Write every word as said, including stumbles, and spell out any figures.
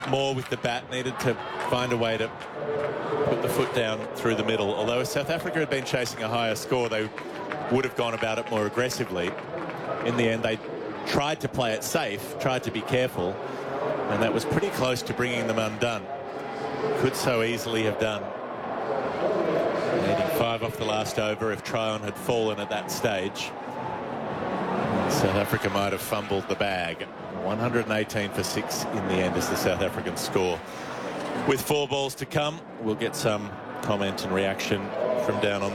more with the bat, needed to find a way to put the foot down through the middle. Although if South Africa had been chasing a higher score, they would have gone about it more aggressively. In the end, they tried to play it safe, tried to be careful, and that was pretty close to bringing them undone. Could so easily have done. Needing five off the last over if Tryon had fallen at that stage. South Africa might have fumbled the bag. one hundred eighteen for six in the end is the South African score. With four balls to come, we'll get some comment and reaction from down on